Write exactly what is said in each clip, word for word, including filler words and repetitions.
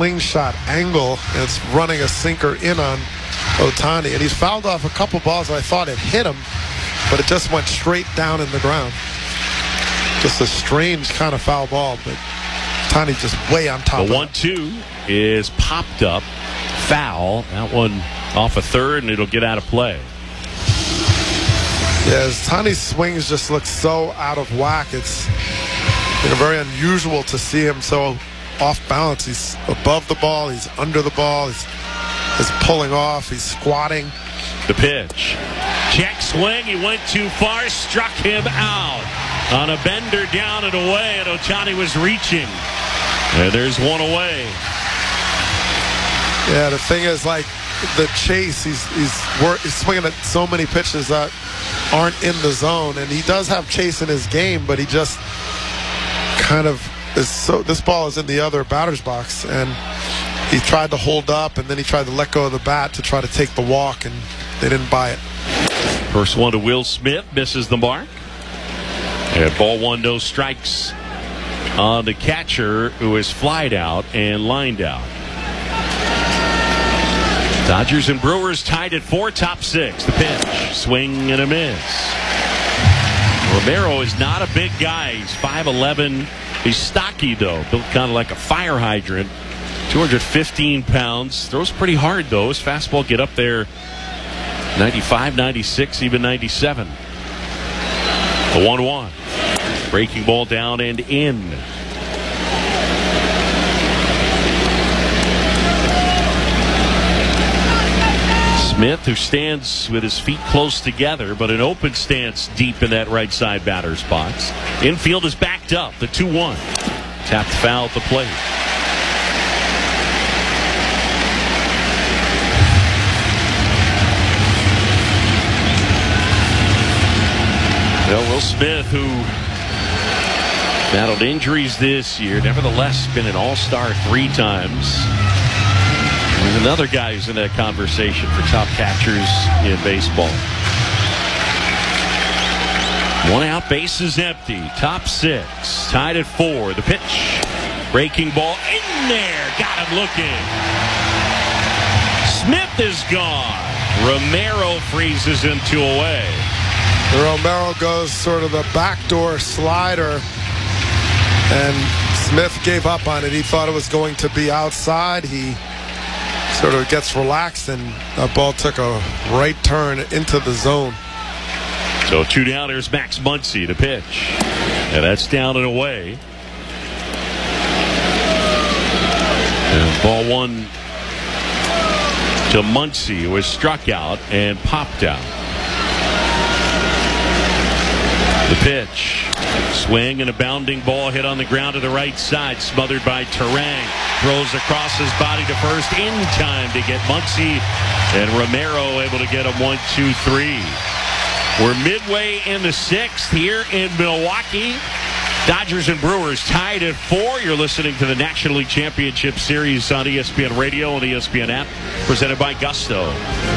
slingshot angle, and it's running a sinker in on Ohtani. And he's fouled off a couple balls that I thought it hit him, but it just went straight down in the ground. Just a strange kind of foul ball, but Ohtani just way on top. The of one two is popped up. Foul. That one off a third, and it'll get out of play. Yeah, Ohtani's swings just look so out of whack. It's you know, very unusual to see him so off balance. He's above the ball, he's under the ball, he's, he's pulling off, he's squatting. The pitch. Check swing, he went too far, struck him out. On a bender down and away, and Ohtani was reaching. And there's one away. Yeah, the thing is, like, the chase, he's he's, work, he's swinging at so many pitches that aren't in the zone, and he does have chase in his game, but he just kind of is so. This ball is in the other batter's box, and he tried to hold up, and then he tried to let go of the bat to try to take the walk, and they didn't buy it. First one to Will Smith, misses the mark. And ball one, no strikes on the catcher, who is flied out and lined out. Dodgers and Brewers tied at four, top six. The pitch, swing and a miss. Romero is not a big guy. He's five eleven. He's stocky, though, built kind of like a fire hydrant. two hundred fifteen pounds. Throws pretty hard, though. His fastball get up there ninety-five, ninety-six, even ninety-seven. The one one. Breaking ball down and in. Smith, who stands with his feet close together, but an open stance deep in that right side batter's box. Infield is backed up. The two one. Tapped foul at the plate. Well, Will Smith, who battled injuries this year, nevertheless been an all-star three times. There's another guy who's in that conversation for top catchers in baseball. One out, bases empty. Top six, tied at four. The pitch, breaking ball in there, got him looking. Smith is gone. Romero freezes him two away. Romero goes sort of the backdoor slider, and Smith gave up on it. He thought it was going to be outside. He sort of gets relaxed, and that ball took a right turn into the zone. So two down, there's Max Muncy, the pitch. And that's down and away. And ball one to Muncy, who was struck out and popped out. The pitch. Swing and a bounding ball hit on the ground to the right side, smothered by Turang. Throws across his body to first in time to get Muncy, and Romero able to get him one, two, three. We're midway in the sixth here in Milwaukee. Dodgers and Brewers tied at four. You're listening to the National League Championship Series on E S P N Radio and E S P N app, presented by Gusto.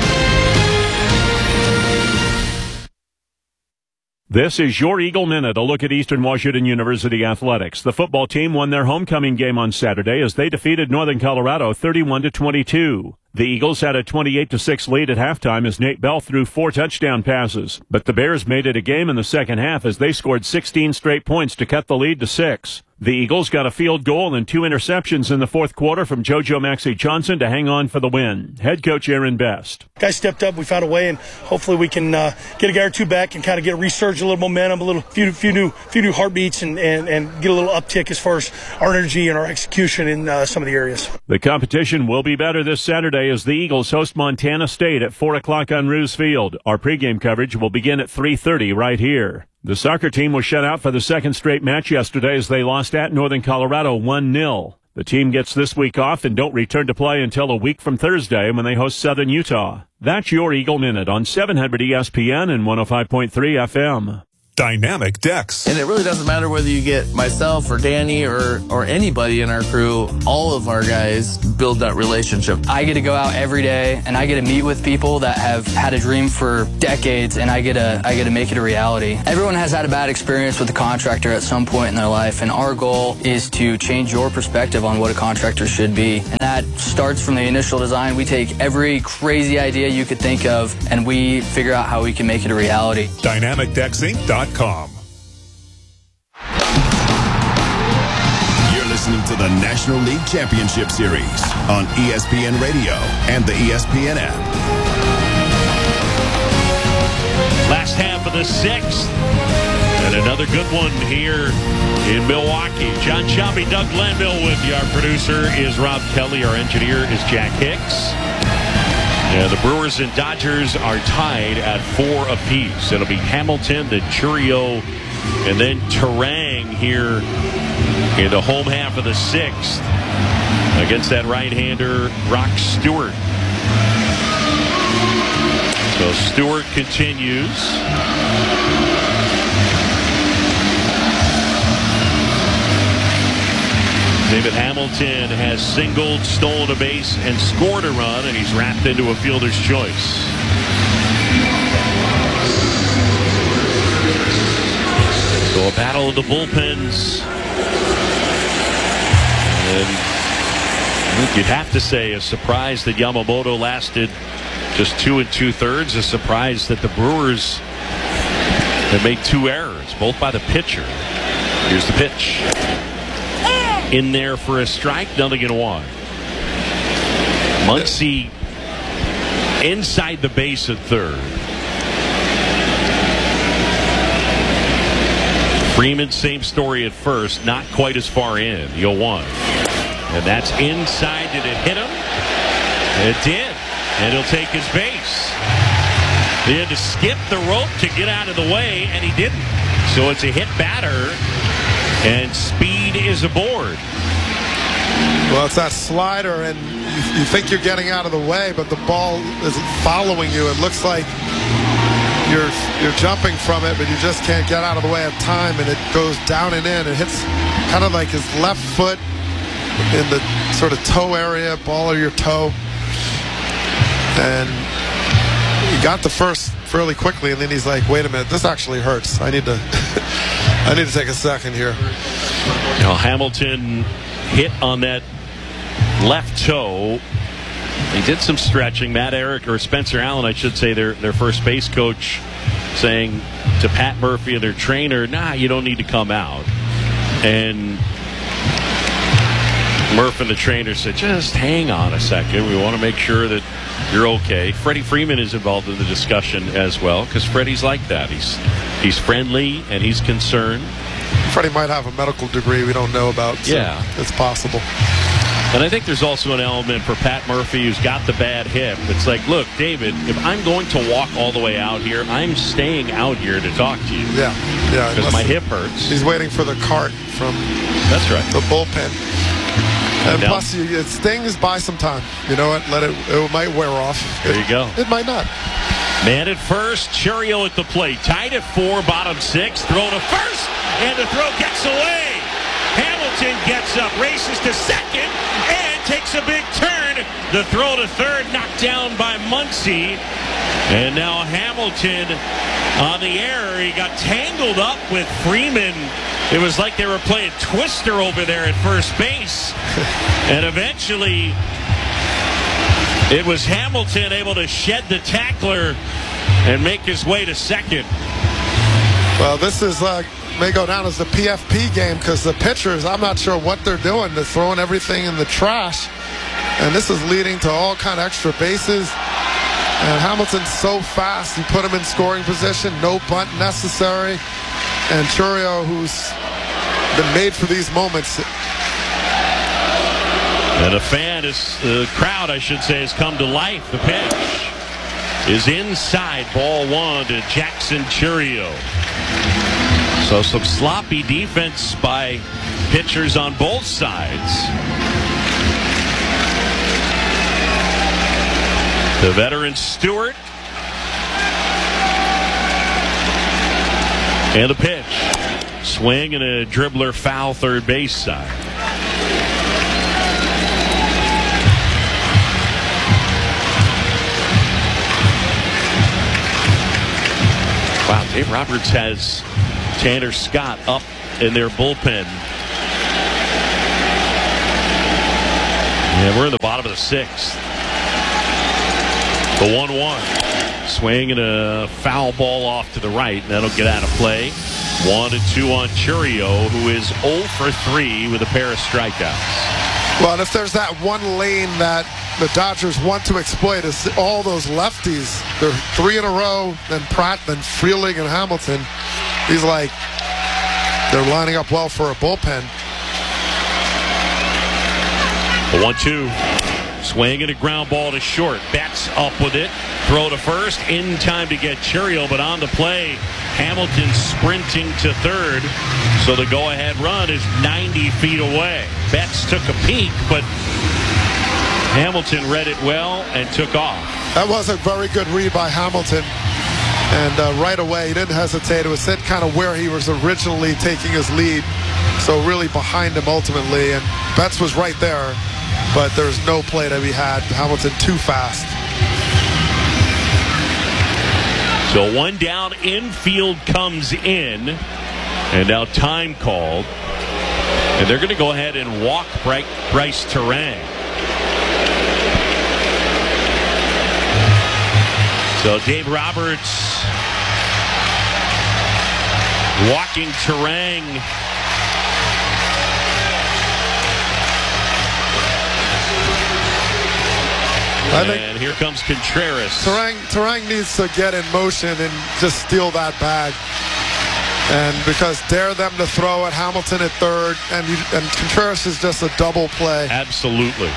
This is your Eagle Minute, a look at Eastern Washington University athletics. The football team won their homecoming game on Saturday as they defeated Northern Colorado thirty-one to twenty-two. The Eagles had a twenty-eight to six lead at halftime as Nate Bell threw four touchdown passes. But the Bears made it a game in the second half as they scored sixteen straight points to cut the lead to six. The Eagles got a field goal and two interceptions in the fourth quarter from JoJo Maxey Johnson to hang on for the win. Head coach Aaron Best. Guys stepped up. We found a way, and hopefully we can uh, get a guy or two back and kind of get a resurge, a little momentum, a little few few new few new heartbeats, and, and, and get a little uptick as far as our energy and our execution in uh, some of the areas. The competition will be better this Saturday as the Eagles host Montana State at four o'clock on Roos Field. Our pregame coverage will begin at three thirty right here. The soccer team was shut out for the second straight match yesterday as they lost at Northern Colorado one nil. The team gets this week off and don't return to play until a week from Thursday when they host Southern Utah. That's your Eagle Minute on seven hundred E S P N and one oh five point three F M. Dynamic Decks. And it really doesn't matter whether you get myself or Danny or, or anybody in our crew. All of our guys build that relationship. I get to go out every day, and I get to meet with people that have had a dream for decades, and I get to I get to make it a reality. Everyone has had a bad experience with a contractor at some point in their life, and our goal is to change your perspective on what a contractor should be. And that that starts from the initial design. We take every crazy idea you could think of, and we figure out how we can make it a reality. Dynamic Decks Inc dot com. You're listening to the National League Championship Series on E S P N Radio and the E S P N app. Last half of the sixth. And another good one here in Milwaukee. John Shelby, Doug Glenville with you. Our producer is Rob Kelly. Our engineer is Jack Hicks. And the Brewers and Dodgers are tied at four apiece. It'll be Hamilton, then Chourio, and then Turang here in the home half of the sixth against that right-hander, Rock Stewart. So Stewart continues. David Hamilton has singled, stolen a base, and scored a run, and he's wrapped into a fielder's choice. So a battle of the bullpens. And I think you'd have to say a surprise that Yamamoto lasted just two and two-thirds. A surprise that the Brewers have made two errors, both by the pitcher. Here's the pitch. In there for a strike, nothing in one. Muncy inside the base at third. Freeman, same story at first, not quite as far in. oh one. And that's inside. Did it hit him? It did. And he'll take his base. He had to skip the rope to get out of the way, and he didn't. So it's a hit batter. And speed is aboard. Well, it's that slider, and you, you think you're getting out of the way, but the ball isn't following you. It looks like you're you're jumping from it, but you just can't get out of the way of time, and it goes down and in. It hits kind of like his left foot in the sort of toe area, ball of your toe. And he got the first fairly quickly, and then he's like, wait a minute, this actually hurts. I need to I need to take a second here. Now Hamilton hit on that left toe. He did some stretching. Matt Eric, or Spencer Allen, I should say, their their first base coach, saying to Pat Murphy and their trainer, nah, you don't need to come out. And Murph and the trainer said, just hang on a second. We want to make sure that you're okay. Freddie Freeman is involved in the discussion as well, because Freddie's like that. He's he's friendly and he's concerned. Freddie might have a medical degree we don't know about. So yeah. It's possible. And I think there's also an element for Pat Murphy, who's got the bad hip. It's like, look, David, if I'm going to walk all the way out here, I'm staying out here to talk to you. Yeah, yeah. Because my hip hurts. He's waiting for the cart from That's right. the bullpen. And now, plus, you, it stings by some time. You know what? Let it. It might wear off. There you go. It might not. Man at first, Chourio at the plate. Tied at four, bottom six. Throw to first, and the throw gets away. Hamilton gets up, races to second, and takes a big turn. The throw to third, knocked down by Muncy. And now Hamilton on the air. He got tangled up with Freeman. It was like they were playing Twister over there at first base. And eventually, it was Hamilton able to shed the tackler and make his way to second. Well, this is uh, may go down as the P F P game, because the pitchers, I'm not sure what they're doing. They're throwing everything in the trash. And this is leading to all kind of extra bases. And Hamilton's so fast, you put him in scoring position, no bunt necessary. And Chourio, who's been made for these moments. And a fan, is the crowd, I should say, has come to life. The pitch is inside, ball one to Jackson Chourio. So some sloppy defense by pitchers on both sides. The veteran Stewart. And the pitch. Swing and a dribbler foul third base side. Wow, Dave Roberts has Tanner Scott up in their bullpen. Yeah, we're in the bottom of the sixth. The one one. Swing and a foul ball off to the right. That'll get out of play. One and two on Chourio, who is oh for three with a pair of strikeouts. Well, and if there's that one lane that the Dodgers want to exploit, is all those lefties. They're three in a row, then Pratt, then Freeling and Hamilton. He's like, they're lining up well for a bullpen. The one two. Swing and a ground ball to short. Betts up with it. Throw to first. In time to get Chourio, but on the play, Hamilton sprinting to third. So the go-ahead run is ninety feet away. Betts took a peek, but Hamilton read it well and took off. That was a very good read by Hamilton. And uh, right away, he didn't hesitate. It was set kind of where he was originally taking his lead. So really behind him ultimately. And Betts was right there. But there's no play to be had. Hamilton too fast. So one down, infield comes in. And now time called. And they're going to go ahead and walk Bryce Turang. So Dave Roberts walking Turang. I think and here comes Contreras. Turang, Turang needs to get in motion and just steal that bag. And because dare them to throw at Hamilton at third, and you, and Contreras is just a double play. Absolutely.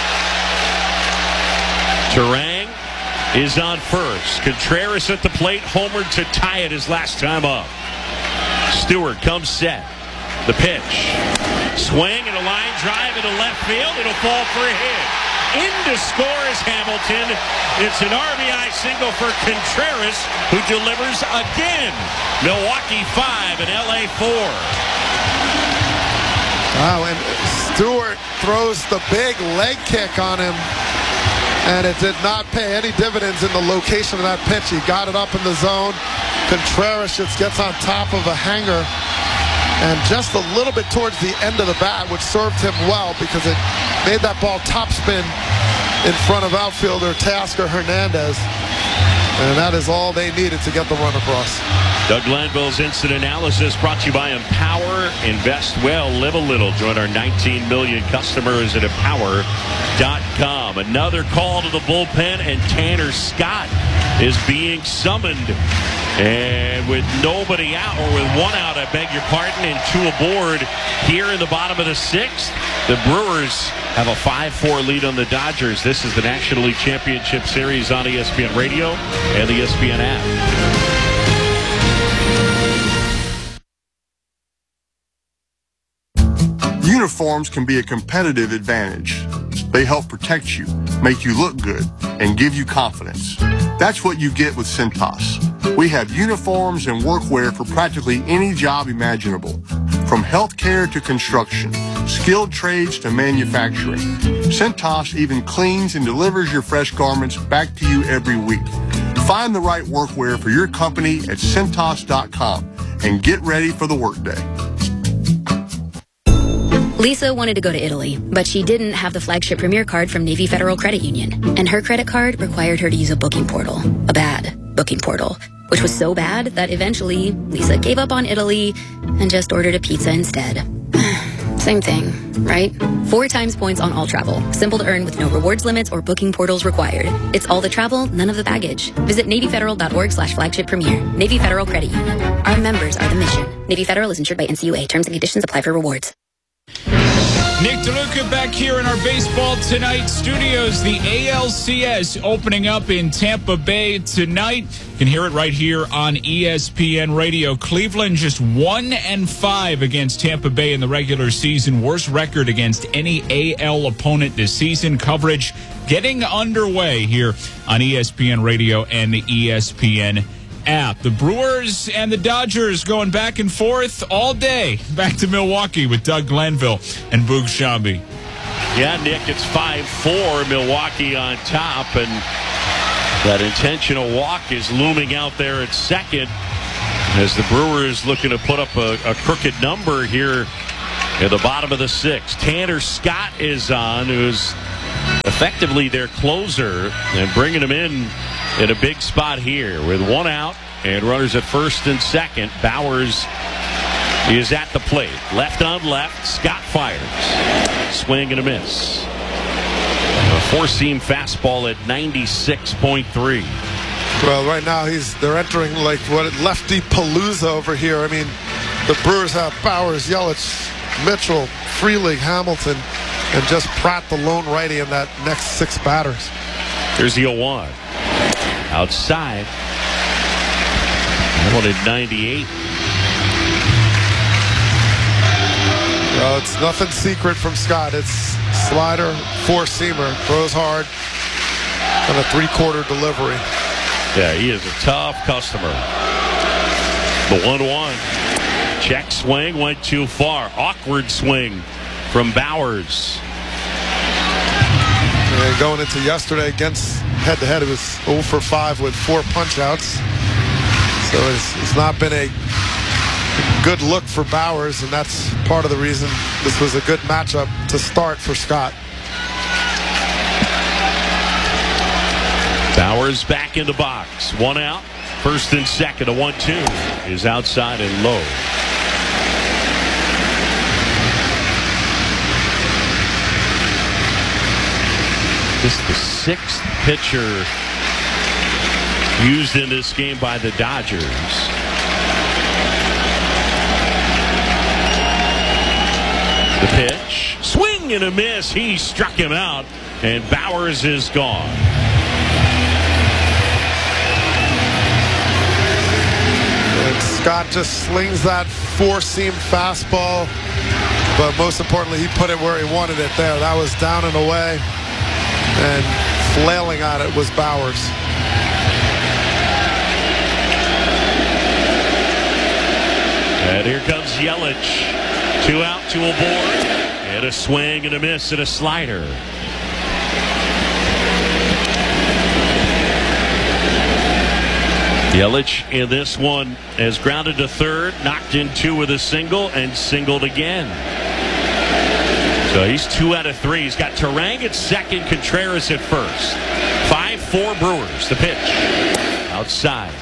Turang is on first. Contreras at the plate, homered to tie it his last time up. Stewart comes set. The pitch. Swing and a line drive into left field. It'll fall for a hit. In to score is Hamilton. It's an R B I single for Contreras, who delivers again. Milwaukee five and L A four. Wow, and Stewart throws the big leg kick on him, and it did not pay any dividends in the location of that pitch. He got it up in the zone. Contreras just gets on top of a hanger, and just a little bit towards the end of the bat, which served him well because it made that ball topspin in front of outfielder Teoscar Hernandez. And that is all they needed to get the run across. Doug Glanville's instant analysis brought to you by Empower. Invest well, live a little. Join our nineteen million customers at empower dot com. Another call to the bullpen, and Tanner Scott is being summoned. And with nobody out, or with one out, I beg your pardon, and two aboard here in the bottom of the sixth, the Brewers have a five four lead on the Dodgers. This is the National League Championship Series on E S P N Radio and the E S P N app. Uniforms can be a competitive advantage. They help protect you, make you look good, and give you confidence. That's what you get with Cintas. We have uniforms and workwear for practically any job imaginable, from healthcare to construction, skilled trades to manufacturing. Cintas even cleans and delivers your fresh garments back to you every week. Find the right workwear for your company at Cintas dot com and get ready for the workday. Lisa wanted to go to Italy, but she didn't have the flagship Premier card from Navy Federal Credit Union, and her credit card required her to use a booking portal, a bad booking portal, which was so bad that eventually Lisa gave up on Italy and just ordered a pizza instead. Same thing, right? Four times points on all travel. Simple to earn with no rewards limits or booking portals required. It's all the travel, none of the baggage. Visit Navy Federal dot org slash flagship premier. Navy Federal Credit Union. Our members are the mission. Navy Federal is insured by N C U A. Terms and conditions apply for rewards. Nick DeLuca back here in our Baseball Tonight studios. The A L C S opening up in Tampa Bay tonight. You can hear it right here on E S P N Radio. Cleveland just one and five against Tampa Bay in the regular season. Worst record against any A L opponent this season. Coverage getting underway here on E S P N Radio and the E S P N app. The Brewers and the Dodgers going back and forth all day. Back to Milwaukee with Doug Glanville and Boog Sciambi. Yeah, Nick, it's five four, Milwaukee on top, and that intentional walk is looming out there at second as the Brewers looking to put up a, a crooked number here at the bottom of the sixth. Tanner Scott is on, who's effectively their closer, and bringing him in in a big spot here with one out and runners at first and second. Bowers is at the plate. Left on left. Scott fires. Swing and a miss. A four-seam fastball at ninety-six point three. Well, right now he's they're entering like what lefty palooza over here. I mean, the Brewers have Bowers, Yelich, Mitchell, Freeling, Hamilton, and just Pratt, the lone righty, in that next six batters. Here's the oh one. Outside. One at ninety-eight. Well, it's nothing secret from Scott. It's slider, four-seamer, throws hard, and a three-quarter delivery. Yeah, he is a tough customer. The one one. Check swing, went too far. Awkward swing from Bowers. And going into yesterday against head-to-head, it was oh for five with four punch-outs. So it's, it's not been a good look for Bowers, and that's part of the reason this was a good matchup to start for Scott. Bowers back in the box. One out. First and second. A one two is outside and low. This is the sixth pitcher used in this game by the Dodgers. The pitch. Swing and a miss. He struck him out, and Bowers is gone. And Scott just slings that four-seam fastball, but most importantly, he put it where he wanted it there. That was down and away, and flailing at it was Bowers. And here comes Yelich. Two out, two aboard, and a swing and a miss and a slider. Yelich in this one has grounded to third, knocked in two with a single, and singled again. So he's two out of three. He's got Turang at second, Contreras at first. five four Brewers. The pitch outside.